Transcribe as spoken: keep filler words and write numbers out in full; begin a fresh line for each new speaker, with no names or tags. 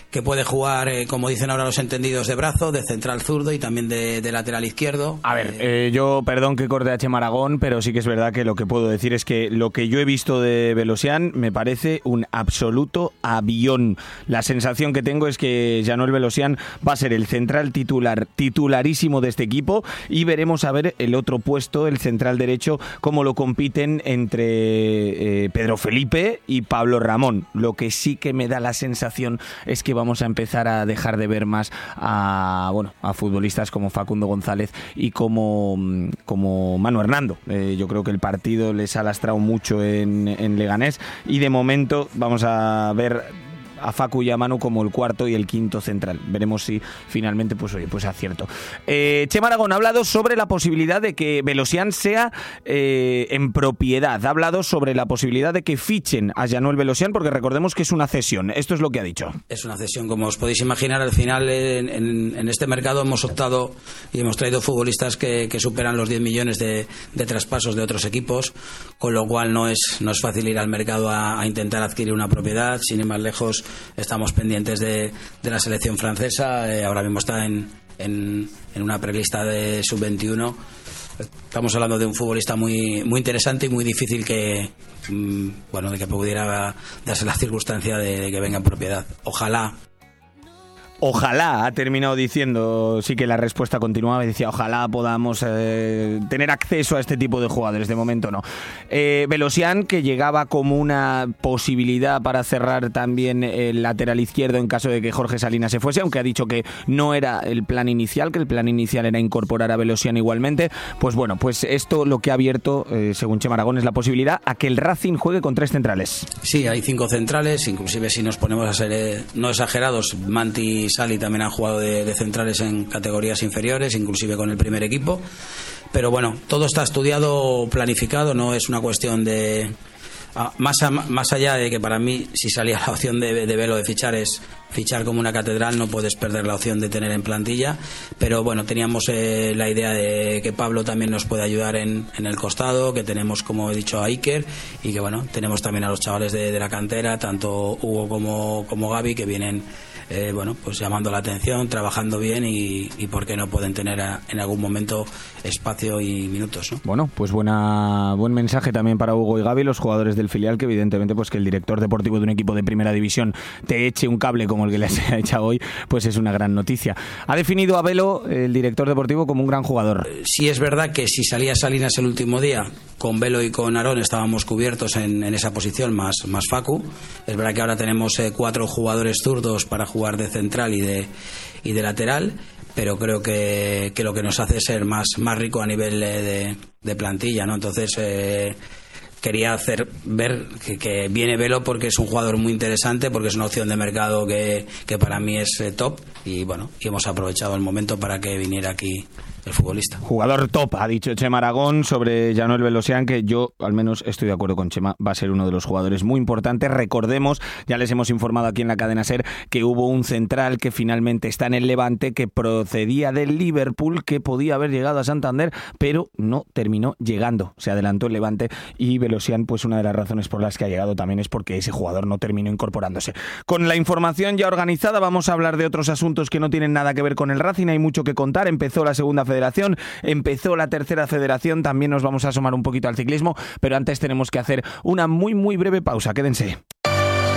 que puede jugar, eh, como dicen ahora los entendidos, de brazo, de central zurdo y también de, de lateral izquierdo.
A ver, eh, yo, perdón que corte a Chema Aragón, pero sí que es verdad que lo que puedo decir es que lo que yo he visto de Velosian me parece un absoluto avión. La sensación que tengo es que Januel Velosian va a ser el central titular, titularísimo de este equipo, y veremos a ver el otro puesto, el central derecho, cómo lo compiten entre eh, Pedro Felipe y Pablo Ramón. Lo que sí que me da la sensación es que vamos a empezar a dejar de ver más a, bueno, a futbolistas como Facundo González y como, como Manu Hernando. Eh, yo creo que el partido les ha lastrado mucho en, en Leganés, y de momento vamos a ver a Facu y a Manu como el cuarto y el quinto central. Veremos si finalmente, pues oye, pues acierto. Eh, Chema Aragón ha hablado sobre la posibilidad de que Velosian sea eh, en propiedad. Ha hablado sobre la posibilidad de que fichen a Januel Velosian, porque recordemos que es una cesión. Esto es lo que ha dicho.
Es una cesión, como os podéis imaginar. Al final, en, en, en este mercado hemos optado y hemos traído futbolistas que, que superan los diez millones de, de traspasos de otros equipos, con lo cual no es, no es fácil ir al mercado a, a intentar adquirir una propiedad. Sin ir más lejos, estamos pendientes de, de la selección francesa. Eh, ahora mismo está en, en, en una prelista de sub veintiuno. Estamos hablando de un futbolista muy muy interesante y muy difícil que mmm, bueno de que pudiera darse la circunstancia de, de que venga en propiedad. Ojalá.
Ojalá, ha terminado diciendo, sí que la respuesta continuaba, decía, ojalá podamos eh, tener acceso a este tipo de jugadores. De momento no. Eh, Velosian, que llegaba como una posibilidad para cerrar también el lateral izquierdo en caso de que Jorge Salinas se fuese, aunque ha dicho que no era el plan inicial, que el plan inicial era incorporar a Velosian igualmente. Pues bueno, pues esto lo que ha abierto, eh, según Chema Aragón, es la posibilidad a que el Racing juegue con tres centrales.
Sí, hay cinco centrales, inclusive si nos ponemos a ser eh, no exagerados, Manti y Sali también han jugado de, de centrales en categorías inferiores, inclusive con el primer equipo. Pero bueno, todo está estudiado, planificado, no es una cuestión de... Ah, más, a, más allá de que para mí, si salía la opción de, de Velo de fichar, es fichar como una catedral, no puedes perder la opción de tener en plantilla. Pero bueno, teníamos eh, la idea de que Pablo también nos puede ayudar en, en el costado, que tenemos, como he dicho, a Iker, y que bueno, tenemos también a los chavales de, de la cantera, tanto Hugo como, como Gaby, que vienen eh, bueno, pues llamando la atención, trabajando bien, y, y por qué no pueden tener a, en algún momento espacio y minutos, ¿no?
Bueno, pues buena buen mensaje también para Hugo y Gaby, los jugadores del filial, que evidentemente pues que el director deportivo de un equipo de primera división te eche un cable como el que les ha echado hoy, pues es una gran noticia. Ha definido a Velo, el director deportivo, como un gran jugador.
Sí, es verdad que si salía Salinas el último día, con Velo y con Aarón estábamos cubiertos en, en esa posición, más, más Facu. Es verdad que ahora tenemos eh, cuatro jugadores zurdos para jugar de central y de, y de lateral, pero creo que, que lo que nos hace ser más, más rico a nivel de, de plantilla, ¿no? Entonces eh, quería hacer ver que, que viene Velo porque es un jugador muy interesante, porque es una opción de mercado que, que para mí es eh, top, y bueno, y hemos aprovechado el momento para que viniera aquí el futbolista.
Jugador top, ha dicho Chema Aragón sobre Januel Velosian, que yo al menos estoy de acuerdo con Chema, va a ser uno de los jugadores muy importantes. Recordemos, ya les hemos informado aquí en la cadena SER, que hubo un central que finalmente está en el Levante, que procedía del Liverpool, que podía haber llegado a Santander, pero no terminó llegando. Se adelantó el Levante, y Velosian, pues una de las razones por las que ha llegado también es porque ese jugador no terminó incorporándose. Con la información ya organizada, vamos a hablar de otros asuntos que no tienen nada que ver con el Racing. Hay mucho que contar. Empezó la segunda federación, empezó la tercera federación, también nos vamos a asomar un poquito al ciclismo, pero antes tenemos que hacer una muy muy breve pausa. Quédense.